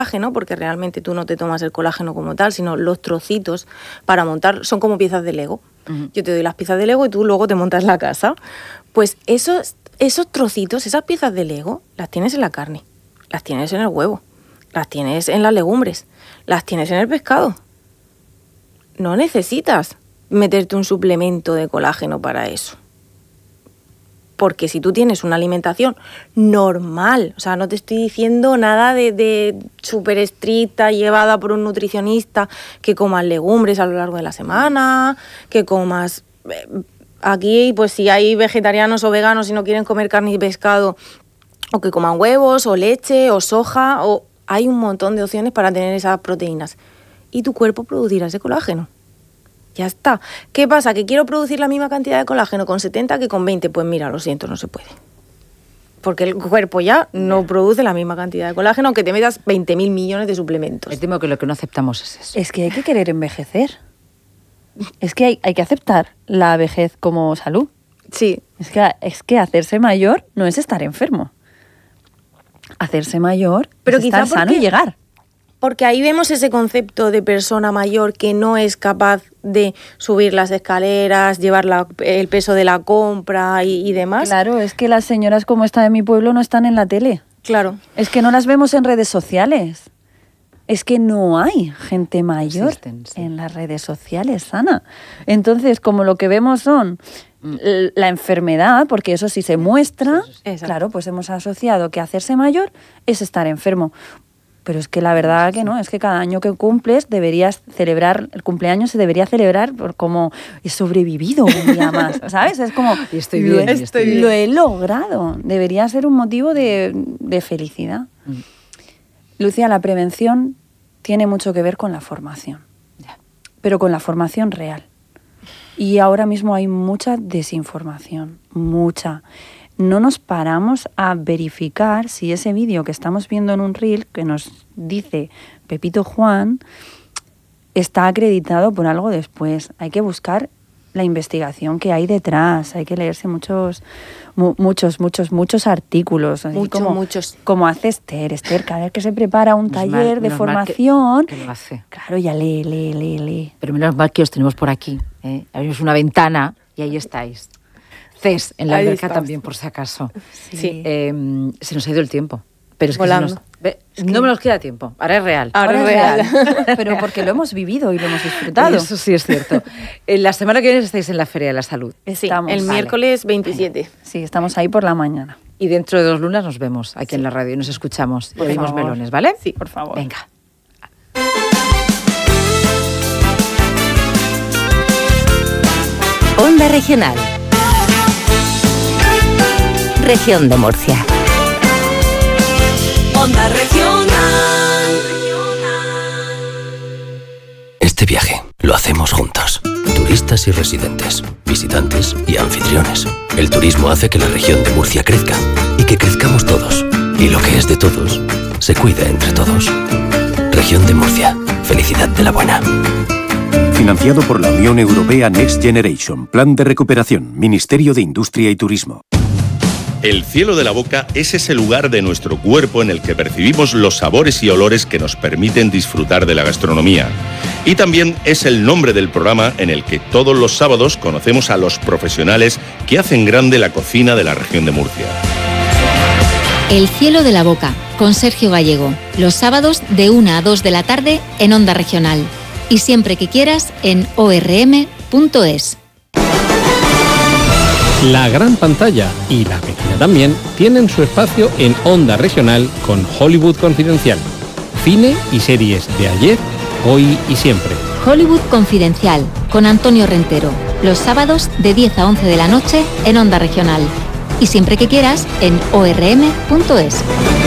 colágeno, porque realmente tú no te tomas el colágeno como tal, sino los trocitos para montar, son como piezas de Lego. Yo te doy las piezas de Lego y tú luego te montas la casa. Pues esos trocitos, esas piezas de Lego, las tienes en la carne, las tienes en el huevo, las tienes en las legumbres, las tienes en el pescado. No necesitas meterte un suplemento de colágeno para eso. Porque si tú tienes una alimentación normal, o sea, no te estoy diciendo nada de súper estricta, llevada por un nutricionista, que comas legumbres a lo largo de la semana, que comas... Aquí, pues si hay vegetarianos o veganos y no quieren comer carne y pescado, o que coman huevos, o leche, o soja, o hay un montón de opciones para tener esas proteínas. Y tu cuerpo producirá ese colágeno. Ya está. ¿Qué pasa? ¿Que quiero producir la misma cantidad de colágeno con 70 que con 20? Pues mira, lo siento, no se puede. Porque el cuerpo ya no produce la misma cantidad de colágeno, aunque te metas 20.000 millones de suplementos. Me temo que lo que no aceptamos es eso. Es que hay que querer envejecer. Es que hay que aceptar la vejez como salud. Sí. Es que hacerse mayor no es estar enfermo. Hacerse mayor es estar sano y llegar. Porque ahí vemos ese concepto de persona mayor que no es capaz de subir las escaleras, llevar el peso de la compra y demás. Claro, es que las señoras como esta de mi pueblo no están en la tele. Claro. Es que no las vemos en redes sociales. Es que no hay gente mayor en las redes sociales, Ana. Entonces, como lo que vemos son la enfermedad, porque eso sí se muestra, claro, pues hemos asociado que hacerse mayor es estar enfermo. Pero es que la verdad que no, es que cada año que cumples deberías celebrar, el cumpleaños se debería celebrar por como he sobrevivido un día más, ¿sabes? Es como, estoy bien. Lo he logrado. Debería ser un motivo de felicidad. Lucía, la prevención tiene mucho que ver con la formación, pero con la formación real. Y ahora mismo hay mucha desinformación, mucha. No nos paramos a verificar si ese vídeo que estamos viendo en un reel que nos dice Pepito Juan está acreditado por algo después. Hay que buscar la investigación que hay detrás, hay que leerse muchos artículos. Muchos. Como hace Esther, cada vez que se prepara un taller de formación, que lo hace. Claro, ya lee. Pero menos mal que os tenemos por aquí, ¿eh? Abrimos una ventana y ahí estáis. Cés en la alberca también, por si acaso. Sí. Se nos ha ido el tiempo. Pero es que no me nos queda tiempo. Ahora es real. Ahora es real. Pero porque lo hemos vivido y lo hemos disfrutado. Eso sí es cierto. La semana que viene estáis en la Feria de la Salud. Estamos. El miércoles 27. Sí, estamos ahí por la mañana. Y dentro de 2 lunas nos vemos aquí en la radio y nos escuchamos. Y oímos melones, ¿vale? Sí, por favor. Venga. Onda Regional. Región de Murcia. Onda Regional. Este viaje lo hacemos juntos. Turistas y residentes, visitantes y anfitriones. El turismo hace que la región de Murcia crezca y que crezcamos todos. Y lo que es de todos, se cuida entre todos. Región de Murcia. Felicidad de la buena. Financiado por la Unión Europea Next Generation. Plan de recuperación. Ministerio de Industria y Turismo. El cielo de la boca es ese lugar de nuestro cuerpo en el que percibimos los sabores y olores que nos permiten disfrutar de la gastronomía. Y también es el nombre del programa en el que todos los sábados conocemos a los profesionales que hacen grande la cocina de la región de Murcia. El cielo de la boca, con Sergio Gallego. Los sábados de 1 a 2 de la tarde en Onda Regional. Y siempre que quieras en orm.es. La gran pantalla y la pequeña también tienen su espacio en Onda Regional con Hollywood Confidencial. Cine y series de ayer, hoy y siempre. Hollywood Confidencial con Antonio Rentero. Los sábados de 10 a 11 de la noche en Onda Regional. Y siempre que quieras en orm.es.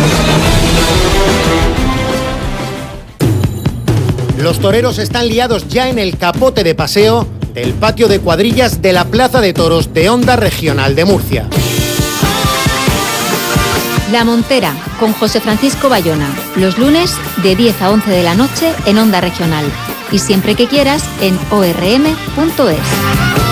Los toreros están liados ya en el capote de paseo del patio de cuadrillas de la Plaza de Toros de Onda Regional de Murcia. La Montera, con José Francisco Bayona. Los lunes de 10 a 11 de la noche en Onda Regional. Y siempre que quieras en orm.es.